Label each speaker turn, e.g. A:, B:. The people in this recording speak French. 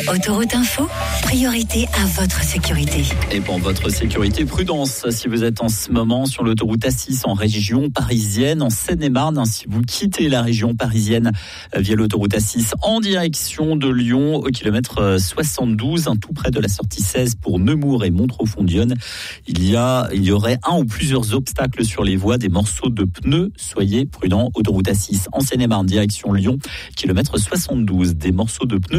A: Autoroute Info, priorité à votre sécurité.
B: Et pour votre sécurité, prudence si vous êtes en ce moment sur l'autoroute A6 en région parisienne, en Seine-et-Marne. Si vous quittez la région parisienne via l'autoroute A6 en direction de Lyon au kilomètre 72, tout près de la sortie 16 pour Nemours et Montreux-Fondione, il y aurait un ou plusieurs obstacles sur les voies, des morceaux de pneus. Soyez prudents, autoroute A6 en Seine-et-Marne, direction Lyon, kilomètre 72, des morceaux de pneus.